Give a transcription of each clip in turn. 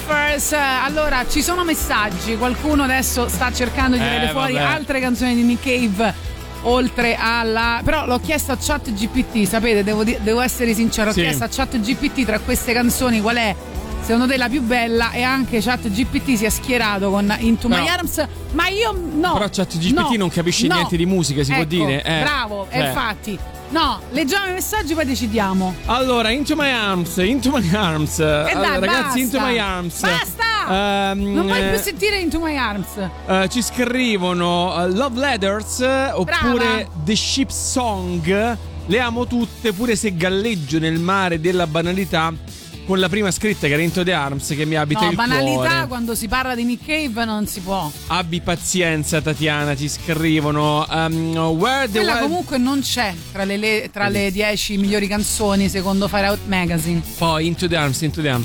Whispers. Allora, ci sono messaggi. Qualcuno adesso sta cercando di tirare fuori altre canzoni di Nick Cave. Oltre alla. Però l'ho chiesto a ChatGPT, sapete, devo essere sincero. Ho chiesto a ChatGPT tra queste canzoni qual è secondo te la più bella, e anche ChatGPT si è schierato con Into My Arms. Ma io no. Però ChatGPT non capisce niente di musica, si può dire. Bravo, infatti. No, leggiamo i messaggi, poi decidiamo. Allora, Into My Arms. Allora, dai, ragazzi, basta. Into My Arms. Basta! Non voglio più sentire Into My Arms. Ci scrivono Love Letters oppure The Ship Song. Le amo tutte, pure se galleggio nel mare della banalità. Con la prima scritta che era Into the Arms, che mi abita il cuore. Banalità, quando si parla di Nick Cave non si può. Abbi pazienza, Tatiana, ci scrivono. Quella comunque non c'è tra le 10 migliori canzoni secondo Fire Out Magazine. Poi Into the Arms.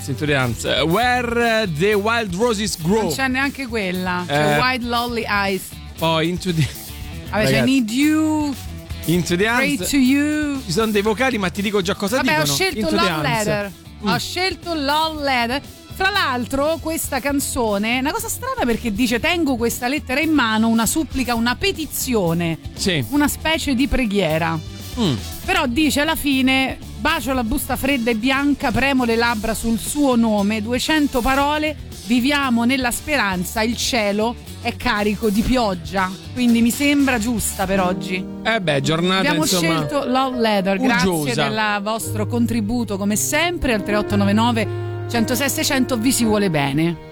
Where the Wild Roses Grow. Non c'è neanche quella. C'è Wild Lonely Eyes. Poi Into the... C'è Need You. Into the Arms. Pray to You. Ci sono dei vocali, ma ti dico già cosa dicono. Ho scelto Love Letter. Ho scelto Love Letter. Tra l'altro questa canzone è una cosa strana, perché dice: tengo questa lettera in mano, una supplica, una petizione, una specie di preghiera. Però dice alla fine: bacio la busta fredda e bianca, premo le labbra sul suo nome, 200 parole, viviamo nella speranza, il cielo è carico di pioggia. Quindi mi sembra giusta per oggi. Giornata. Abbiamo scelto Love Letter. Uggiosa. Grazie del vostro contributo come sempre al 3899 106 600. Vi si vuole bene.